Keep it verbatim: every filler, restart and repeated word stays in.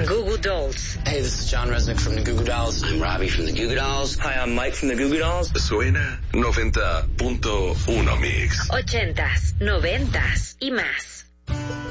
Goo Goo Dolls. Hey, this is John Resnick from the Goo Goo Dolls. I'm Robbie from the Goo Goo Dolls. Hi, I'm Mike from the Goo Goo Dolls. Suena noventa punto uno Mix. Ochentas, noventas y más.